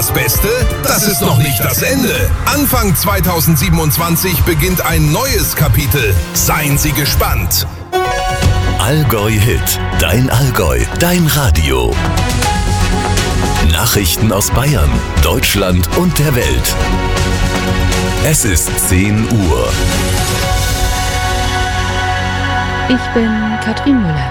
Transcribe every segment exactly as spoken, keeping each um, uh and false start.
das Beste? Das ist noch nicht das Ende. Anfang zweitausendsiebenundzwanzig beginnt ein neues Kapitel. Seien Sie gespannt. Allgäu Hit. Dein Allgäu. Dein Radio. Nachrichten aus Bayern, Deutschland und der Welt. Es ist zehn Uhr. Ich bin Katrin Müller.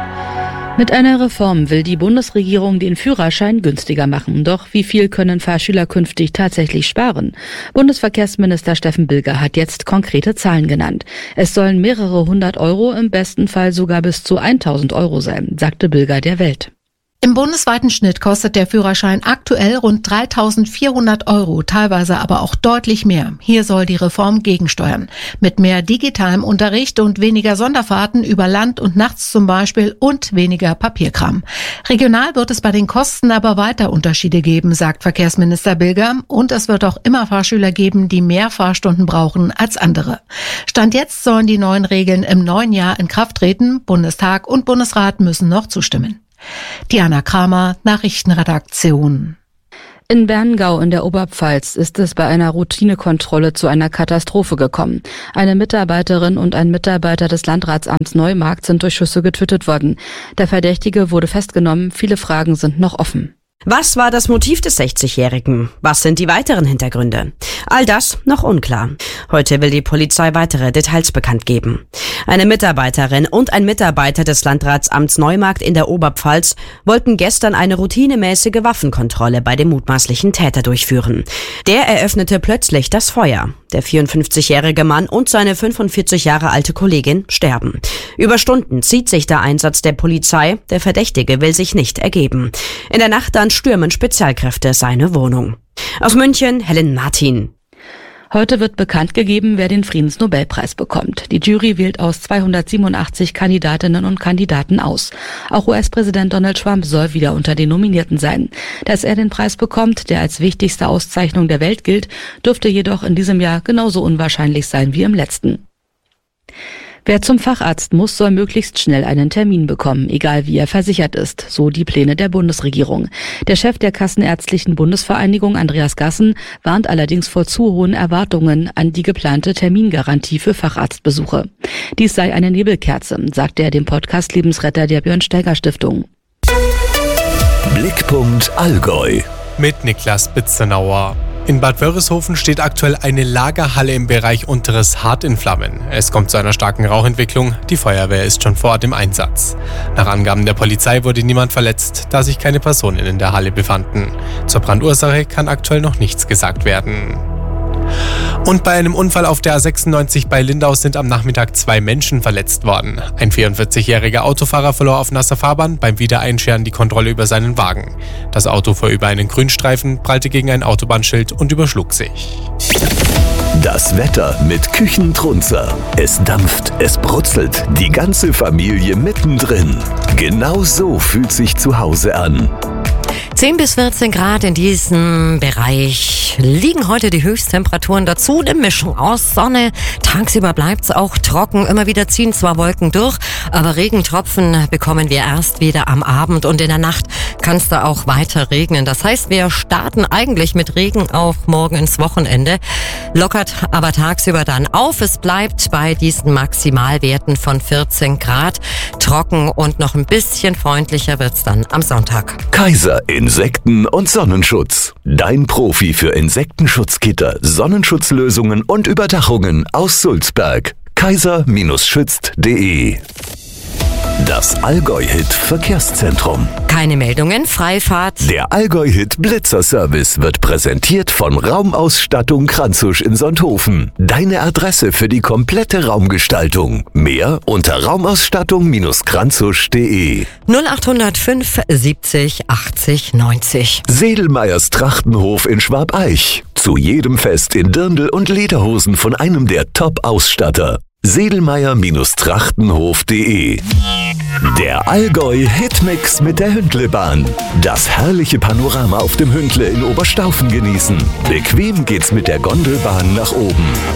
Mit einer Reform will die Bundesregierung den Führerschein günstiger machen. Doch wie viel können Fahrschüler künftig tatsächlich sparen? Bundesverkehrsminister Steffen Bilger hat jetzt konkrete Zahlen genannt. Es sollen mehrere hundert Euro, im besten Fall sogar bis zu tausend Euro sein, sagte Bilger der Welt. Im bundesweiten Schnitt kostet der Führerschein aktuell rund dreitausendvierhundert Euro, teilweise aber auch deutlich mehr. Hier soll die Reform gegensteuern. Mit mehr digitalem Unterricht und weniger Sonderfahrten über Land und nachts zum Beispiel und weniger Papierkram. Regional wird es bei den Kosten aber weiter Unterschiede geben, sagt Verkehrsminister Bilger. Und es wird auch immer Fahrschüler geben, die mehr Fahrstunden brauchen als andere. Stand jetzt sollen die neuen Regeln im neuen Jahr in Kraft treten. Bundestag und Bundesrat müssen noch zustimmen. Diana Kramer, Nachrichtenredaktion. In Berngau in der Oberpfalz ist es bei einer Routinekontrolle zu einer Katastrophe gekommen. Eine Mitarbeiterin und ein Mitarbeiter des Landratsamts Neumarkt sind durch Schüsse getötet worden. Der Verdächtige wurde festgenommen. Viele Fragen sind noch offen. Was war das Motiv des sechzigjährigen? Was sind die weiteren Hintergründe? All das noch unklar. Heute will die Polizei weitere Details bekannt geben. Eine Mitarbeiterin und ein Mitarbeiter des Landratsamts Neumarkt in der Oberpfalz wollten gestern eine routinemäßige Waffenkontrolle bei dem mutmaßlichen Täter durchführen. Der eröffnete plötzlich das Feuer. Der vierundfünfzigjährige Mann und seine fünfundvierzig Jahre alte Kollegin sterben. Über Stunden zieht sich der Einsatz der Polizei. Der Verdächtige will sich nicht ergeben. In der Nacht dann stürmen Spezialkräfte seine Wohnung. Aus München, Helen Martin. Heute wird bekannt gegeben, wer den Friedensnobelpreis bekommt. Die Jury wählt aus zweihundertsiebenundachtzig Kandidatinnen und Kandidaten aus. Auch U S-Präsident Donald Trump soll wieder unter den Nominierten sein. Dass er den Preis bekommt, der als wichtigste Auszeichnung der Welt gilt, dürfte jedoch in diesem Jahr genauso unwahrscheinlich sein wie im letzten. Wer zum Facharzt muss, soll möglichst schnell einen Termin bekommen, egal wie er versichert ist, so die Pläne der Bundesregierung. Der Chef der Kassenärztlichen Bundesvereinigung, Andreas Gassen, warnt allerdings vor zu hohen Erwartungen an die geplante Termingarantie für Facharztbesuche. Dies sei eine Nebelkerze, sagte er dem Podcast Lebensretter der Björn-Steiger-Stiftung. Blickpunkt Allgäu. Mit Niklas Bitzenauer. In Bad Wörishofen steht aktuell eine Lagerhalle im Bereich Unteres Hart in Flammen. Es kommt zu einer starken Rauchentwicklung. Die Feuerwehr ist schon vor Ort im Einsatz. Nach Angaben der Polizei wurde niemand verletzt, da sich keine Personen in der Halle befanden. Zur Brandursache kann aktuell noch nichts gesagt werden. Und bei einem Unfall auf der A sechsundneunzig bei Lindau sind am Nachmittag zwei Menschen verletzt worden. Ein vierundvierzigjähriger Autofahrer verlor auf nasser Fahrbahn beim Wiedereinscheren die Kontrolle über seinen Wagen. Das Auto fuhr über einen Grünstreifen, prallte gegen ein Autobahnschild und überschlug sich. Das Wetter mit Küchentrunzer. Es dampft, es brutzelt, die ganze Familie mittendrin. Genau so fühlt sich zu Hause an. zehn bis vierzehn Grad in diesem Bereich liegen heute die Höchsttemperaturen. Dazu eine Mischung aus Sonne. Tagsüber bleibt's auch trocken. Immer wieder ziehen zwar Wolken durch, aber Regentropfen bekommen wir erst wieder am Abend. Und in der Nacht kann es da auch weiter regnen. Das heißt, wir starten eigentlich mit Regen auch morgen ins Wochenende. Lockert aber tagsüber dann auf. Es bleibt bei diesen Maximalwerten von vierzehn Grad. Trocken und noch ein bisschen freundlicher wird's dann am Sonntag. Kaiser Insekten- und Sonnenschutz. Dein Profi für Insektenschutzgitter, Sonnenschutzlösungen und Überdachungen aus Sulzberg. kaiser schützt punkt de. Das Allgäu-Hit Verkehrszentrum. Keine Meldungen, Freifahrt. Der Allgäu-Hit Blitzer-Service wird präsentiert von Raumausstattung Kranzusch in Sonthofen. Deine Adresse für die komplette Raumgestaltung. Mehr unter raumausstattung kranzusch punkt de. null acht null fünf siebzig achtzig neunzig. Sedelmeyers Trachtenhof in Schwabeich. Zu jedem Fest in Dirndl und Lederhosen von einem der Top-Ausstatter. sedelmeyer Trachtenhof punkt de. Der Allgäu-Hitmix mit der Hündlebahn. Das herrliche Panorama auf dem Hündle in Oberstaufen genießen. Bequem geht's mit der Gondelbahn nach oben.